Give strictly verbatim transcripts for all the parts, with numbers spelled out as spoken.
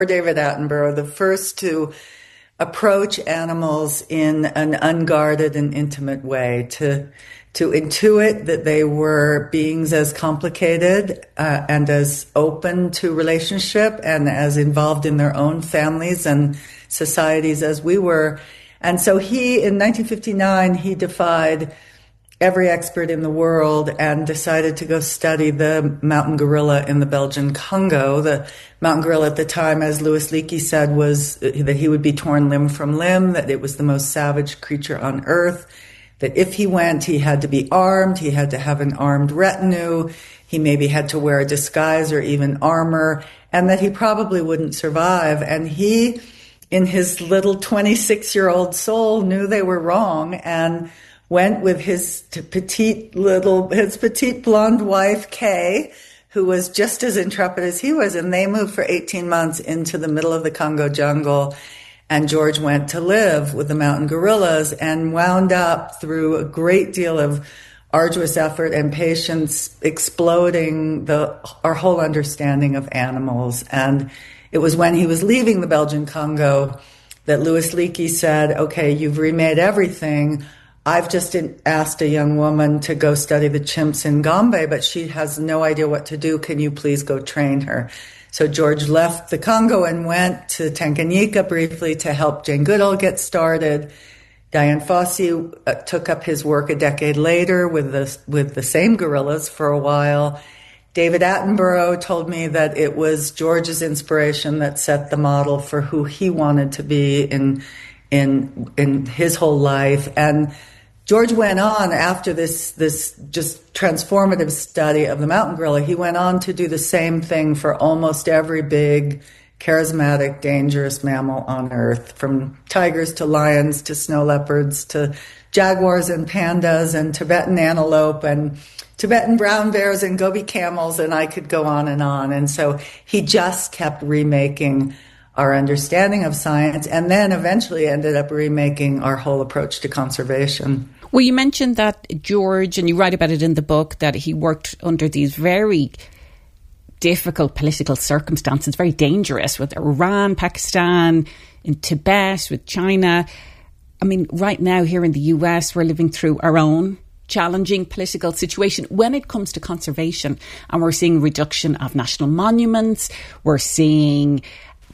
David Attenborough, the first to approach animals in an unguarded and intimate way, to to intuit that they were beings as complicated uh, and as open to relationship and as involved in their own families and societies as we were. And so he, in nineteen fifty-nine, he defied every expert in the world and decided to go study the mountain gorilla in the Belgian Congo. The mountain gorilla at the time, as Louis Leakey said, was that he would be torn limb from limb, that it was the most savage creature on earth, that if he went, he had to be armed, he had to have an armed retinue, he maybe had to wear a disguise or even armor, and that he probably wouldn't survive. And he, in his little twenty-six-year-old soul, knew they were wrong and went with his petite little, his petite blonde wife, Kay, who was just as intrepid as he was. And they moved for eighteen months into the middle of the Congo jungle. And George went to live with the mountain gorillas and wound up through a great deal of arduous effort and patience exploding the, our whole understanding of animals. And it was when he was leaving the Belgian Congo that Louis Leakey said, okay, you've remade everything. I've just asked a young woman to go study the chimps in Gombe, but she has no idea what to do. Can you please go train her? So George left the Congo and went to Tanganyika briefly to help Jane Goodall get started. Dian Fossey uh, took up his work a decade later with the, with the same gorillas for a while. David Attenborough told me that it was George's inspiration that set the model for who he wanted to be in in in his whole life. And George went on after this this just transformative study of the mountain gorilla. He went on to do the same thing for almost every big, charismatic, dangerous mammal on Earth, from tigers to lions to snow leopards to jaguars and pandas and Tibetan antelope and Tibetan brown bears and Gobi camels, and I could go on and on. And so he just kept remaking our understanding of science, and then eventually ended up remaking our whole approach to conservation. Well, you mentioned that George, and you write about it in the book, that he worked under these very difficult political circumstances, very dangerous, with Iran, Pakistan, in Tibet, with China. I mean, right now here in the U S, we're living through our own challenging political situation when it comes to conservation. And we're seeing reduction of national monuments. We're seeing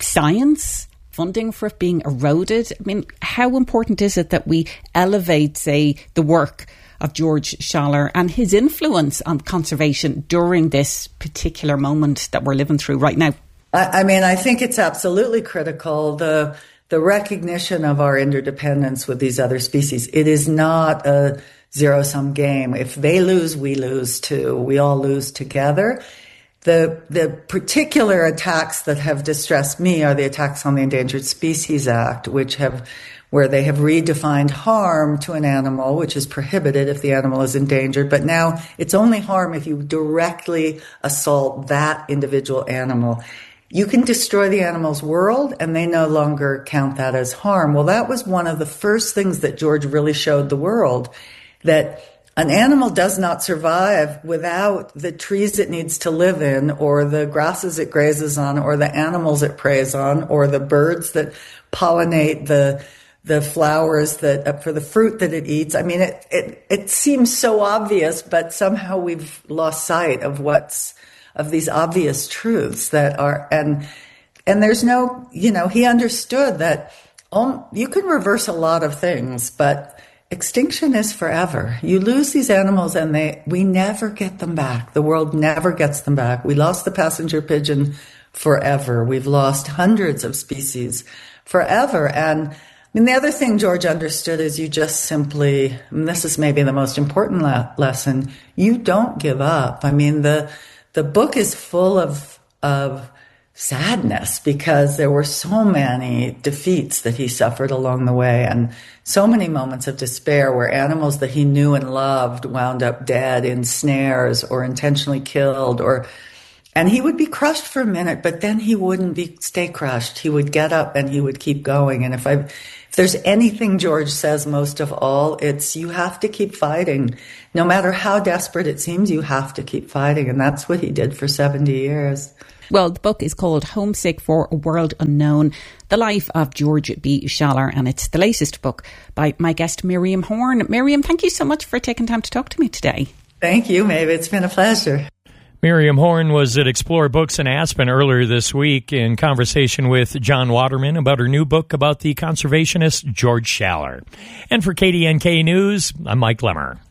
science funding for it being eroded. I mean, how important is it that we elevate, say, the work of George Schaller and his influence on conservation during this particular moment that we're living through right now? I, I mean, I think it's absolutely critical, the the recognition of our interdependence with these other species. It is not a zero-sum game. If they lose, we lose too. We all lose together. The the particular attacks that have distressed me are the attacks on the Endangered Species Act, which have where they have redefined harm to an animal, which is prohibited if the animal is endangered. But now it's only harm if you directly assault that individual animal. You can destroy the animal's world, and they no longer count that as harm. Well, that was one of the first things that George really showed the world, that an animal does not survive without the trees it needs to live in, or the grasses it grazes on, or the animals it preys on, or the birds that pollinate the the flowers that uh, for the fruit that it eats. I mean, it, it it seems so obvious, but somehow we've lost sight of what's of these obvious truths that are and and there's no, you know, he understood that um, you can reverse a lot of things, but extinction is forever. You lose these animals and they we never get them back. The world never gets them back. We lost the passenger pigeon forever. We've lost hundreds of species forever. And I mean, the other thing George understood is you just simply, and this is maybe the most important la- lesson, you don't give up. I mean, the the book is full of of sadness because there were so many defeats that he suffered along the way, and so many moments of despair where animals that he knew and loved wound up dead in snares or intentionally killed, or and he would be crushed for a minute, but then he wouldn't be stay crushed. He would get up and he would keep going. And if I if there's anything George says most of all, it's you have to keep fighting. No matter how desperate it seems, you have to keep fighting. And that's what he did for seventy years. Well, the book is called Homesick for a World Unknown, The Life of George B. Schaller, and it's the latest book by my guest, Miriam Horn. Miriam, thank you so much for taking time to talk to me today. Thank you, Maeve. It's been a pleasure. Miriam Horn was at Explore Books in Aspen earlier this week in conversation with John Waterman about her new book about the conservationist George Schaller. And for K D N K News, I'm Mike Lemmer.